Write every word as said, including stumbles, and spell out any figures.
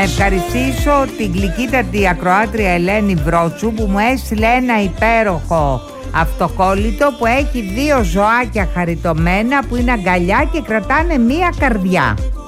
Ευχαριστήσω την γλυκύτατη ακροάτρια Ελένη Βρότσου που μου έστειλε ένα υπέροχο αυτοκόλλητο που έχει δύο ζωάκια χαριτωμένα που είναι αγκαλιά και κρατάνε μία καρδιά.